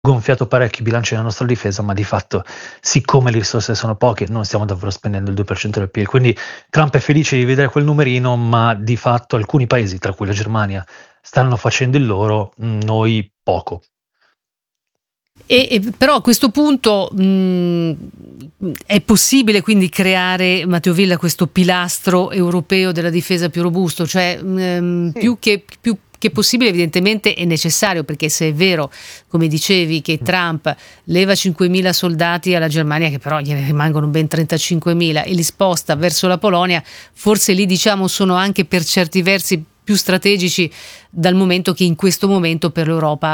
gonfiato parecchio i bilanci della nostra difesa, ma di fatto, siccome le risorse sono poche, non stiamo davvero spendendo il 2% del PIL. Quindi Trump è felice di vedere quel numerino, ma di fatto alcuni paesi, tra cui la Germania, stanno facendo il loro, noi poco. Però a questo punto è possibile quindi creare, Matteo Villa, questo pilastro europeo della difesa più robusto? Cioè Sì. più che possibile, evidentemente è necessario, perché se è vero, come dicevi, che Trump leva 5.000 soldati alla Germania, che però gliene rimangono ben 35.000, e li sposta verso la Polonia, forse lì diciamo sono anche per certi versi più strategici, dal momento che in questo momento per l'Europa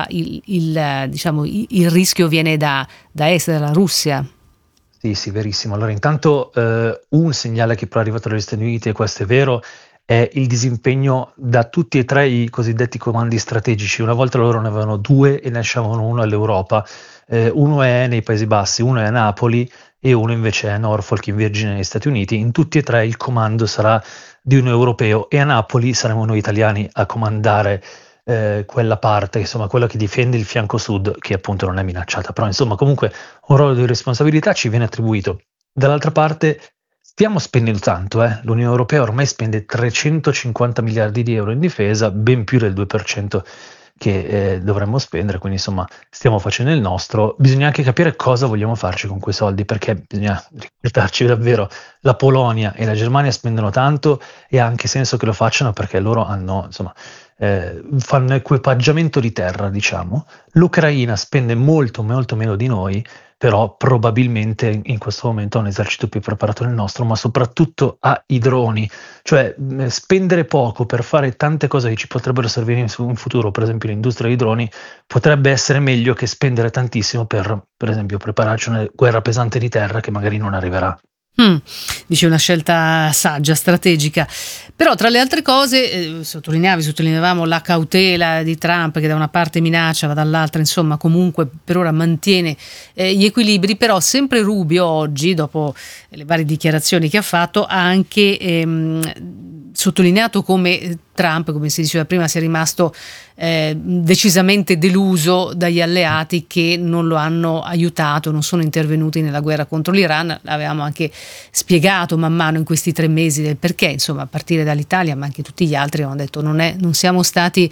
il rischio viene da est, dalla Russia. Sì, verissimo. Allora, intanto un segnale che però è arrivato dagli Stati Uniti, e questo è vero, è il disimpegno da tutti e tre i cosiddetti comandi strategici. Una volta loro ne avevano due e ne lasciavano uno all'Europa. Uno è nei Paesi Bassi, uno è a Napoli e uno invece è a Norfolk in Virginia negli Stati Uniti. In tutti e tre il comando sarà di un europeo e a Napoli saremo noi italiani a comandare quella parte, insomma, quella che difende il fianco sud, che appunto non è minacciata. Però insomma, comunque un ruolo di responsabilità ci viene attribuito. Dall'altra parte stiamo spendendo tanto, L'Unione Europea ormai spende 350 miliardi di euro in difesa, ben più del 2% che dovremmo spendere, quindi insomma stiamo facendo il nostro. Bisogna anche capire cosa vogliamo farci con quei soldi, perché bisogna ricordarci davvero, la Polonia e la Germania spendono tanto e ha anche senso che lo facciano perché loro hanno, insomma, fanno equipaggiamento di terra, diciamo. L'Ucraina spende molto meno di noi, però probabilmente in questo momento ha un esercito più preparato del nostro, ma soprattutto ha i droni. Cioè spendere poco per fare tante cose che ci potrebbero servire in futuro, per esempio l'industria dei droni, potrebbe essere meglio che spendere tantissimo per esempio prepararci una guerra pesante di terra che magari non arriverà. Dice una scelta saggia, strategica. Però tra le altre cose sottolineavamo la cautela di Trump, che da una parte minaccia ma dall'altra insomma comunque per ora mantiene gli equilibri. Però sempre Rubio oggi, dopo le varie dichiarazioni che ha fatto, ha anche sottolineato come Trump, come si diceva prima, sia rimasto decisamente deluso dagli alleati che non lo hanno aiutato, non sono intervenuti nella guerra contro l'Iran. Avevamo anche spiegato man mano in questi 3 mesi del perché, insomma, a partire dall'Italia, ma anche tutti gli altri hanno detto non siamo stati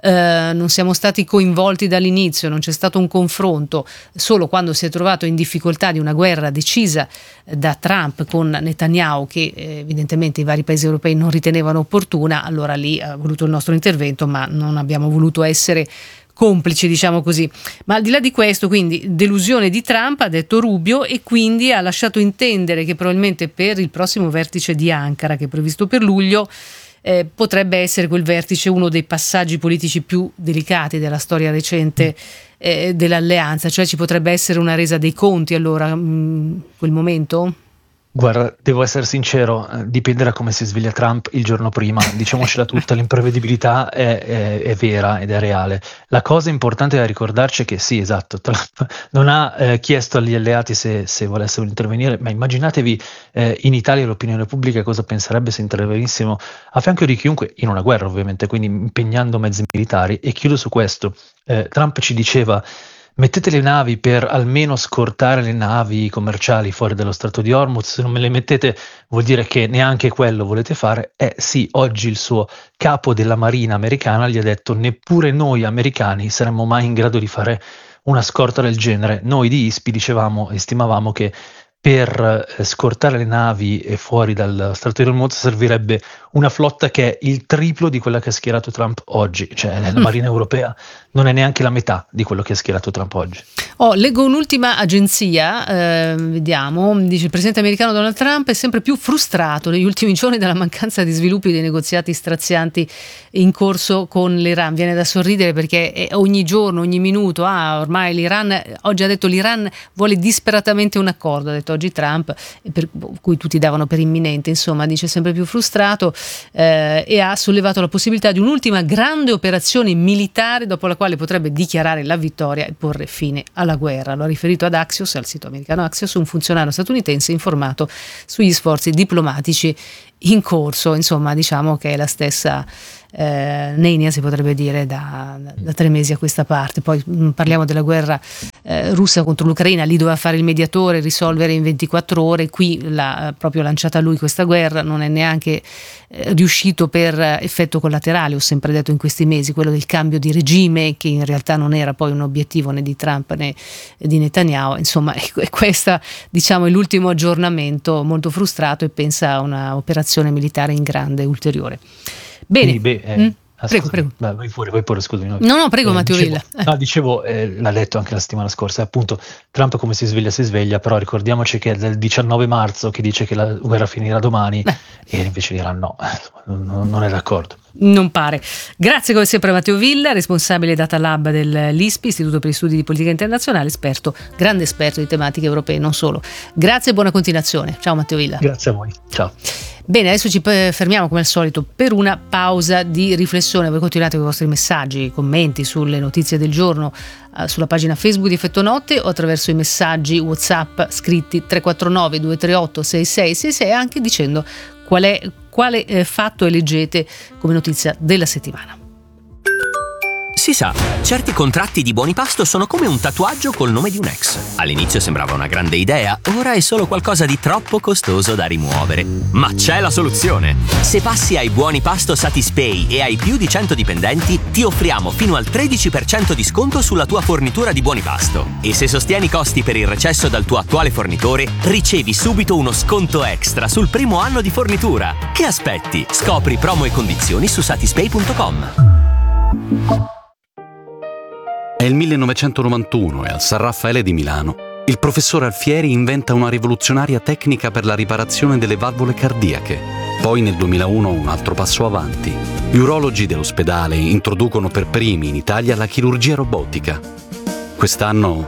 coinvolti dall'inizio, non c'è stato un confronto. Solo quando si è trovato in difficoltà di una guerra decisa da Trump con Netanyahu, che evidentemente i vari paesi europei non ritenevano opportuna, allora lì ha voluto il nostro intervento, ma non abbiamo voluto essere complici, diciamo così. Ma al di là di questo, quindi delusione di Trump, ha detto Rubio, e quindi ha lasciato intendere che probabilmente per il prossimo vertice di Ankara, che è previsto per luglio, potrebbe essere quel vertice uno dei passaggi politici più delicati della storia recente dell'alleanza. Cioè ci potrebbe essere una resa dei conti allora in quel momento? Guarda, devo essere sincero, dipende da come si sveglia Trump il giorno prima, diciamocela tutta, l'imprevedibilità è vera ed è reale. La cosa importante da ricordarci è che sì, esatto, Trump non ha chiesto agli alleati se volessero intervenire, ma immaginatevi in Italia l'opinione pubblica cosa penserebbe se intervenissimo a fianco di chiunque, in una guerra ovviamente, quindi impegnando mezzi militari. E chiudo su questo, Trump ci diceva: mettete le navi per almeno scortare le navi commerciali fuori dallo Strato di Hormuz. Se non me le mettete vuol dire che neanche quello volete fare. Sì, oggi il suo capo della Marina americana gli ha detto: neppure noi americani saremmo mai in grado di fare una scorta del genere. Noi di ISPI dicevamo e stimavamo che per scortare le navi fuori dal Strato di Hormuz servirebbe una flotta che è il triplo di quella che ha schierato Trump oggi. Cioè la Marina europea non è neanche la metà di quello che ha schierato Trump oggi. Leggo un'ultima agenzia, vediamo, dice: il presidente americano Donald Trump è sempre più frustrato negli ultimi giorni dalla mancanza di sviluppi dei negoziati strazianti in corso con l'Iran. Viene da sorridere perché ogni giorno, ogni minuto, ormai l'Iran, oggi ha detto l'Iran vuole disperatamente un accordo, ha detto oggi Trump, per cui tutti davano per imminente. Insomma, dice sempre più frustrato, e ha sollevato la possibilità di un'ultima grande operazione militare dopo la quale potrebbe dichiarare la vittoria e porre fine alla guerra. Lo ha riferito ad Axios, al sito americano Axios, un funzionario statunitense informato sugli sforzi diplomatici in corso. Insomma, diciamo che è la stessa nenia, si potrebbe dire, da 3 mesi a questa parte. Poi parliamo della guerra russa contro l'Ucraina, lì doveva fare il mediatore, risolvere in 24 ore, qui l'ha proprio lanciata lui questa guerra, non è neanche riuscito per effetto collaterale, ho sempre detto in questi mesi, quello del cambio di regime, che in realtà non era poi un obiettivo né di Trump né di Netanyahu. Insomma, questa, diciamo, è l'ultimo aggiornamento, molto frustrato, e pensa a una operazione militare in grande ulteriore. Bene. Prego. Vai pure, scusami. No, prego, Matteo Villa. Dicevo, l'ha letto anche la settimana scorsa, appunto, Trump come si sveglia, però ricordiamoci che è del 19 marzo che dice che la guerra finirà domani, e invece dirà no, non è d'accordo. Non pare. Grazie come sempre a Matteo Villa, responsabile Data Lab dell'ISPI, Istituto per gli Studi di Politica Internazionale, grande esperto di tematiche europee, non solo. Grazie e buona continuazione. Ciao Matteo Villa. Grazie a voi, ciao. Bene, adesso ci fermiamo come al solito per una pausa di riflessione. Voi continuate con i vostri messaggi, commenti sulle notizie del giorno sulla pagina Facebook di Effetto Notte o attraverso i messaggi WhatsApp scritti 349 238 6666, anche dicendo quale fatto eleggete come notizia della settimana. Si sa, certi contratti di buoni pasto sono come un tatuaggio col nome di un ex. All'inizio sembrava una grande idea, ora è solo qualcosa di troppo costoso da rimuovere. Ma c'è la soluzione! Se passi ai buoni pasto Satispay e hai più di 100 dipendenti, ti offriamo fino al 13% di sconto sulla tua fornitura di buoni pasto. E se sostieni i costi per il recesso dal tuo attuale fornitore, ricevi subito uno sconto extra sul primo anno di fornitura. Che aspetti? Scopri promo e condizioni su satispay.com. È il 1991 e al San Raffaele di Milano il professor Alfieri inventa una rivoluzionaria tecnica per la riparazione delle valvole cardiache. Poi nel 2001 un altro passo avanti. Gli urologi dell'ospedale introducono per primi in Italia la chirurgia robotica. Quest'anno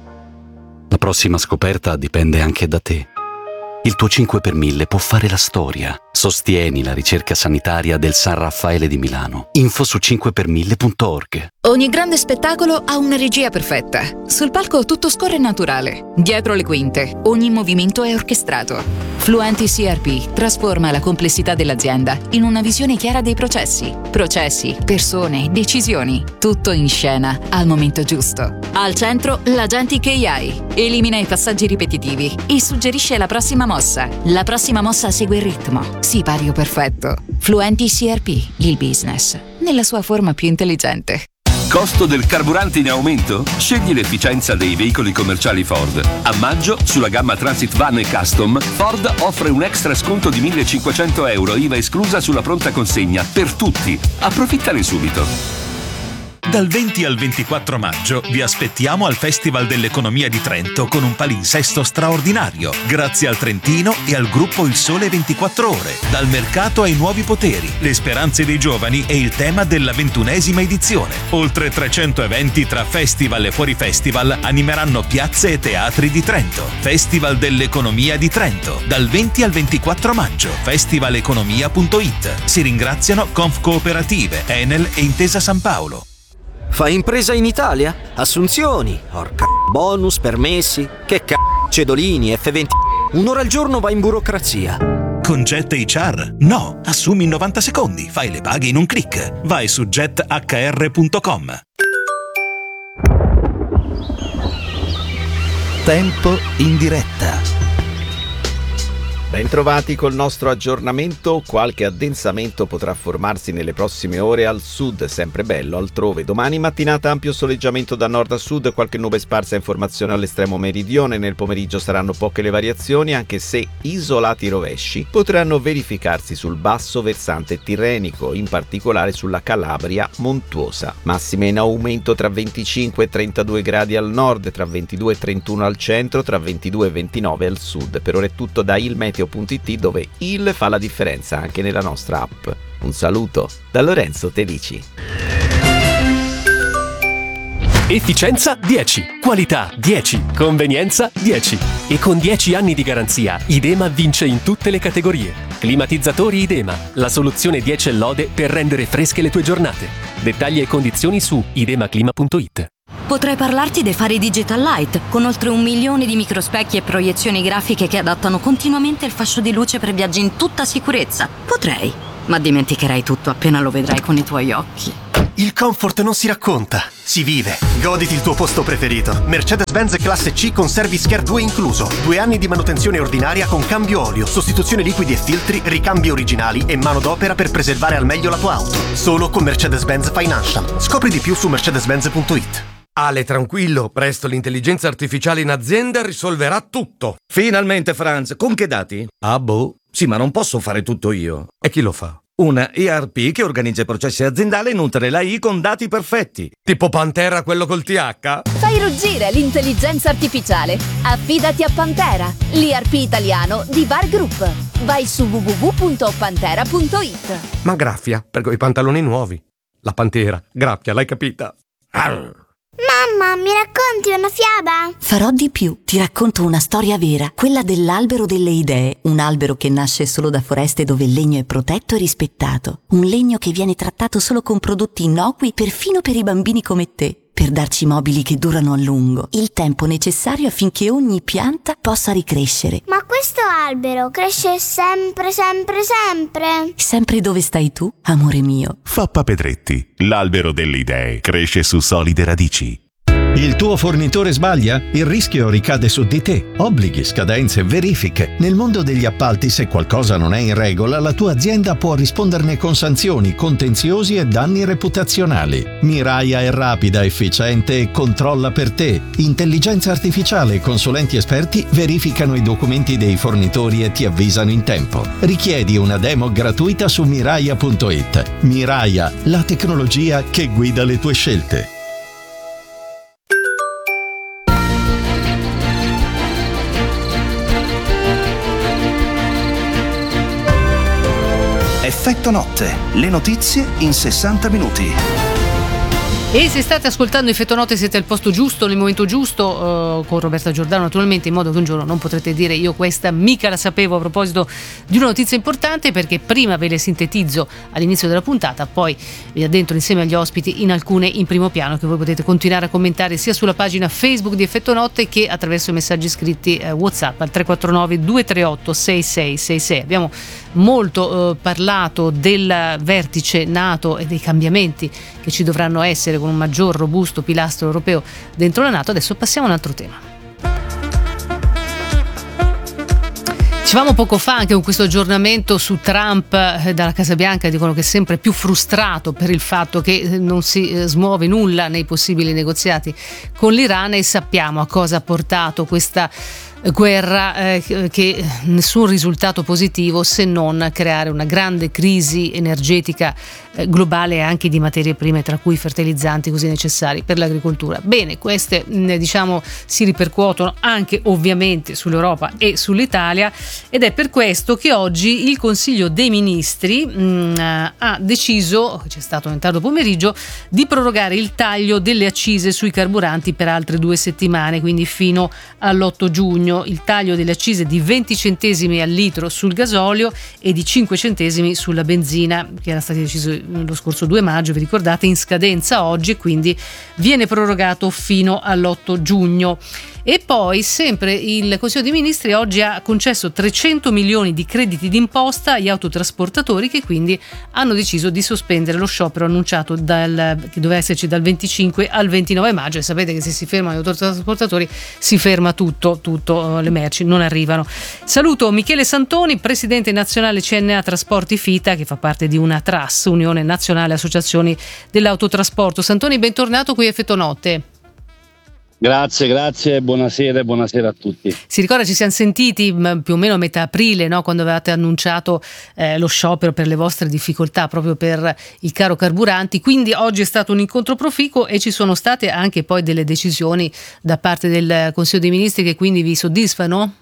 la prossima scoperta dipende anche da te. Il tuo 5 per 1000 può fare la storia. Sostieni la ricerca sanitaria del San Raffaele di Milano. Info su 5per1000.org. Ogni grande spettacolo ha una regia perfetta. Sul palco tutto scorre naturale. Dietro le quinte, ogni movimento è orchestrato. Fluenti CRP trasforma la complessità dell'azienda in una visione chiara dei processi. Processi, persone, decisioni. Tutto in scena al momento giusto. Al centro, l'Agentic AI. Elimina i passaggi ripetitivi e suggerisce la prossima mossa. La prossima mossa segue il ritmo. Sipario perfetto. Fluenti CRP, il business, nella sua forma più intelligente. Costo del carburante in aumento? Scegli l'efficienza dei veicoli commerciali Ford. A maggio, sulla gamma Transit Van e Custom, Ford offre un extra sconto di €1.500, IVA esclusa sulla pronta consegna, per tutti. Approfittane subito. Dal 20 al 24 maggio vi aspettiamo al Festival dell'Economia di Trento con un palinsesto straordinario, grazie al Trentino e al gruppo Il Sole 24 Ore. Dal mercato ai nuovi poteri, le speranze dei giovani e il tema della 21ª edizione. Oltre 300 eventi tra festival e fuori festival animeranno piazze e teatri di Trento. Festival dell'Economia di Trento, dal 20 al 24 maggio. festivaleconomia.it. Si ringraziano Confcooperative, Enel e Intesa San Paolo. Fai impresa in Italia? Assunzioni, bonus, permessi, cedolini, F20. Un'ora al giorno vai in burocrazia. Con Jet HR? No, assumi in 90 secondi, fai le paghe in un click. Vai su jethr.com. Tempo in diretta. Bentrovati col nostro aggiornamento. Qualche addensamento potrà formarsi nelle prossime ore al sud, sempre bello altrove. Domani mattinata ampio soleggiamento da nord a sud, qualche nube sparsa in formazione all'estremo meridione. Nel pomeriggio saranno poche le variazioni, anche se isolati rovesci potranno verificarsi sul basso versante tirrenico, in particolare sulla Calabria montuosa. Massime in aumento tra 25 e 32 gradi al nord, tra 22 e 31 al centro, tra 22 e 29 al sud. Per ora è tutto da ilmeteo.it, dove il fa la differenza anche nella nostra app. Un saluto da Lorenzo Tedici. Efficienza 10, qualità 10, convenienza 10. E con 10 anni di garanzia, Idema vince in tutte le categorie. Climatizzatori Idema, la soluzione 10 lode per rendere fresche le tue giornate. Dettagli e condizioni su idemaclima.it. Potrei parlarti dei fari Digital Light, con oltre 1 milione di microspecchi e proiezioni grafiche che adattano continuamente il fascio di luce per viaggi in tutta sicurezza. Potrei. ma dimenticherai tutto appena lo vedrai con i tuoi occhi. Il comfort non si racconta, si vive. Goditi il tuo posto preferito. Mercedes-Benz classe C con service care 2 incluso. 2 anni di manutenzione ordinaria con cambio olio, sostituzione liquidi e filtri, ricambi originali e manodopera per preservare al meglio la tua auto. Solo con Mercedes-Benz Financial. Scopri di più su mercedes-benz.it. Ale, tranquillo, presto l'intelligenza artificiale in azienda risolverà tutto. Finalmente, Franz, con che dati? Ah, boh. Sì, ma non posso fare tutto io. E chi lo fa? Una ERP che organizza i processi aziendali e nutre l'AI con dati perfetti. Tipo Pantera, quello col TH? Fai ruggire l'intelligenza artificiale. Affidati a Pantera, l'ERP italiano di VAR Group. Vai su www.pantera.it. Ma graffia, per quei pantaloni nuovi. La Pantera, graffia, l'hai capita? Arr. Mamma, mi racconti una fiaba? Farò di più, ti racconto una storia vera, quella dell'albero delle idee, un albero che nasce solo da foreste dove il legno è protetto e rispettato, un legno che viene trattato solo con prodotti innocui perfino per i bambini come te, per darci mobili che durano a lungo, il tempo necessario affinché ogni pianta possa ricrescere. Ma questo albero cresce sempre, sempre, sempre? Sempre dove stai tu, amore mio. Fappa Pedretti, l'albero delle idee, cresce su solide radici. Il tuo fornitore sbaglia? Il rischio ricade su di te. Obblighi, scadenze, verifiche. Nel mondo degli appalti, se qualcosa non è in regola, la tua azienda può risponderne con sanzioni, contenziosi e danni reputazionali. Miraia è rapida, efficiente e controlla per te. Intelligenza artificiale e consulenti esperti verificano i documenti dei fornitori e ti avvisano in tempo. Richiedi una demo gratuita su Miraia.it. Miraia, la tecnologia che guida le tue scelte. Effetto notte, le notizie in 60 minuti. E se state ascoltando Effetto Notte siete al posto giusto, nel momento giusto, con Roberta Giordano naturalmente, in modo che un giorno non potrete dire io questa mica la sapevo a proposito di una notizia importante, perché prima ve le sintetizzo all'inizio della puntata, poi vi addentro insieme agli ospiti in alcune in primo piano che voi potete continuare a commentare sia sulla pagina Facebook di Effetto Notte che attraverso i messaggi scritti WhatsApp al 349 238 6666. Abbiamo molto parlato del vertice NATO e dei cambiamenti che ci dovranno essere con un maggior robusto pilastro europeo dentro la NATO. Adesso passiamo a un altro tema. Dicevamo poco fa anche con questo aggiornamento su Trump dalla Casa Bianca, dicono che è sempre più frustrato per il fatto che non si smuove nulla nei possibili negoziati con l'Iran, e sappiamo a cosa ha portato questa guerra, che nessun risultato positivo se non creare una grande crisi energetica globale e anche di materie prime, tra cui fertilizzanti così necessari per l'agricoltura. Bene, queste diciamo si ripercuotono anche ovviamente sull'Europa e sull'Italia, ed è per questo che oggi il Consiglio dei Ministri ha deciso, c'è stato un tardo pomeriggio, di prorogare il taglio delle accise sui carburanti per altre 2 settimane, quindi fino all'8 giugno. Il taglio delle accise di 20 centesimi al litro sul gasolio e di 5 centesimi sulla benzina, che era stato deciso lo scorso 2 maggio, vi ricordate, in scadenza oggi, e quindi viene prorogato fino all'8 giugno. E poi sempre il Consiglio dei Ministri oggi ha concesso 300 milioni di crediti d'imposta agli autotrasportatori, che quindi hanno deciso di sospendere lo sciopero annunciato che doveva esserci dal 25 al 29 maggio, e sapete che se si fermano gli autotrasportatori si ferma tutto, le merci non arrivano. Saluto Michele Santoni, presidente nazionale CNA Trasporti Fita, che fa parte di una TRAS, Unione Nazionale Associazioni dell'Autotrasporto. Santoni, bentornato qui a Effetto Notte. Grazie, buonasera a tutti. Si ricorda, ci siamo sentiti più o meno a metà aprile, no? Quando avevate annunciato lo sciopero per le vostre difficoltà proprio per il caro carburanti, quindi oggi è stato un incontro proficuo e ci sono state anche poi delle decisioni da parte del Consiglio dei Ministri che quindi vi soddisfano?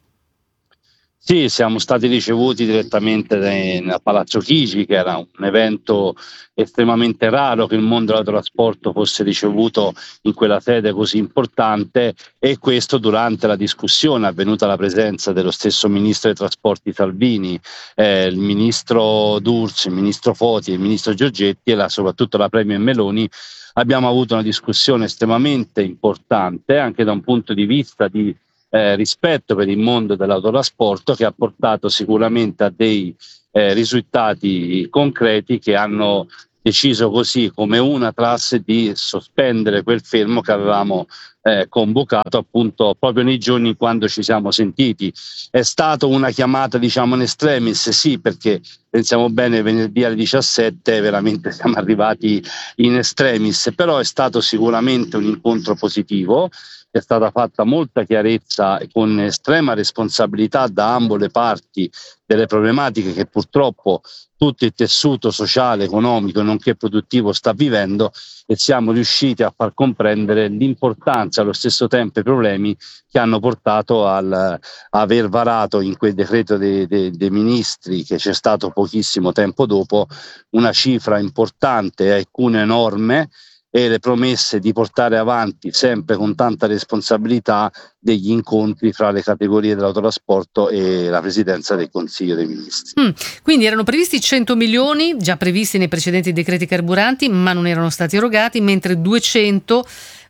Sì, siamo stati ricevuti direttamente nel Palazzo Chigi, che era un evento estremamente raro che il mondo dell'autotrasporto fosse ricevuto in quella sede così importante, e questo durante la discussione avvenuta alla presenza dello stesso Ministro dei Trasporti Salvini, il Ministro D'Urso, il Ministro Foti, il Ministro Giorgetti e soprattutto la Premier Meloni. Abbiamo avuto una discussione estremamente importante anche da un punto di vista di rispetto per il mondo dell'autotrasporto, che ha portato sicuramente a dei risultati concreti che hanno deciso così come una TRAS di sospendere quel fermo che avevamo convocato appunto proprio nei giorni quando ci siamo sentiti. È stata una chiamata diciamo in extremis, sì, perché pensiamo bene, venerdì alle 17 veramente siamo arrivati in extremis, però è stato sicuramente un incontro positivo. È stata fatta molta chiarezza con estrema responsabilità da ambo le parti delle problematiche che purtroppo tutto il tessuto sociale, economico nonché produttivo sta vivendo, e siamo riusciti a far comprendere l'importanza e allo stesso tempo i problemi che hanno portato al aver varato in quel decreto dei ministri, che c'è stato pochissimo tempo dopo, una cifra importante e alcune enorme, e le promesse di portare avanti sempre con tanta responsabilità degli incontri fra le categorie dell'autotrasporto e la Presidenza del Consiglio dei Ministri. Quindi erano previsti 100 milioni, già previsti nei precedenti decreti carburanti, ma non erano stati erogati, mentre 200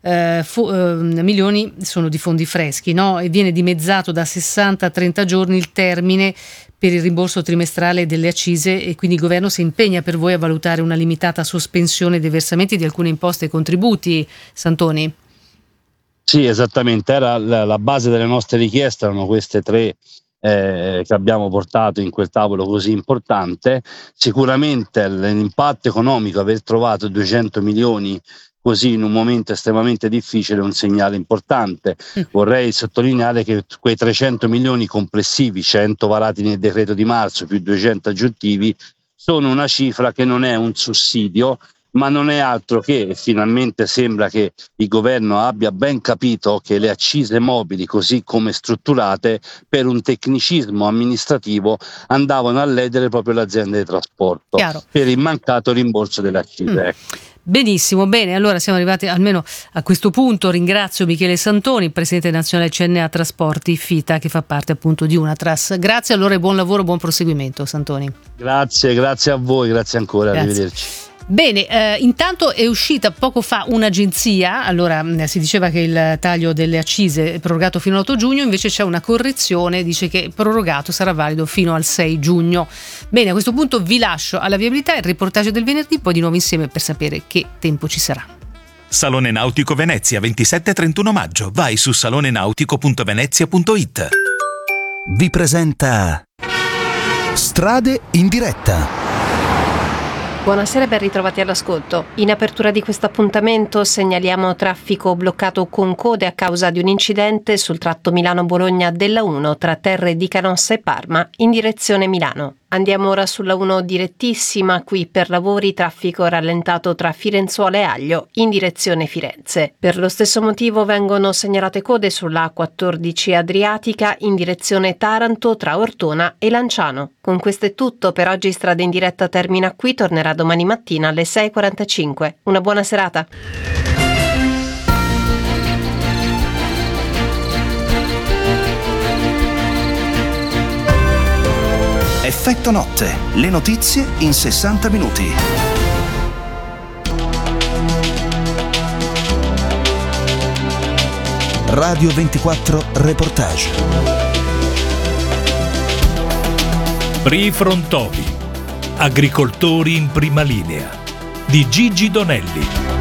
milioni sono di fondi freschi, no? E viene dimezzato da 60 a 30 giorni il termine per il rimborso trimestrale delle accise, e quindi il governo si impegna per voi a valutare una limitata sospensione dei versamenti di alcune imposte e contributi, Santoni? Sì, esattamente, era la base delle nostre richieste, erano queste tre che abbiamo portato in quel tavolo così importante. Sicuramente l'impatto economico, aver trovato 200 milioni così in un momento estremamente difficile, è un segnale importante. Vorrei sottolineare che quei 300 milioni complessivi, 100 varati nel decreto di marzo più 200 aggiuntivi, sono una cifra che non è un sussidio, ma non è altro che, finalmente sembra che il governo abbia ben capito che le accise mobili, così come strutturate, per un tecnicismo amministrativo andavano a ledere proprio le aziende di trasporto. Chiaro. Per il mancato rimborso delle accise. Benissimo, bene, allora siamo arrivati almeno a questo punto. Ringrazio Michele Santoni, presidente nazionale CNA Trasporti FITA, che fa parte appunto di una TRAS. Grazie, allora, e buon lavoro, buon proseguimento, Santoni. Grazie a voi, grazie ancora, Grazie. Arrivederci. Bene, intanto è uscita poco fa un'agenzia. Allora, si diceva che il taglio delle accise è prorogato fino all'8 giugno, invece c'è una correzione, dice che prorogato sarà valido fino al 6 giugno. Bene, a questo punto vi lascio alla viabilità, il reportage del venerdì, poi di nuovo insieme per sapere che tempo ci sarà. Salone Nautico Venezia, 27-31 maggio. Vai su salonenautico.venezia.it. Vi presenta Strade in diretta. Buonasera e ben ritrovati all'ascolto. In apertura di questo appuntamento segnaliamo traffico bloccato con code a causa di un incidente sul tratto Milano-Bologna della 1 tra Terre di Canossa e Parma in direzione Milano. Andiamo ora sulla 1 direttissima, qui per lavori traffico rallentato tra Firenzuola e Aglio in direzione Firenze. Per lo stesso motivo vengono segnalate code sulla A14 Adriatica in direzione Taranto tra Ortona e Lanciano. Con questo è tutto, per oggi Strade in diretta termina qui, tornerà domani mattina alle 6:45. Una buona serata. Effetto notte, le notizie in 60 minuti. Radio 24 Reportage. Prefrontovi, agricoltori in prima linea, di Gigi Donelli.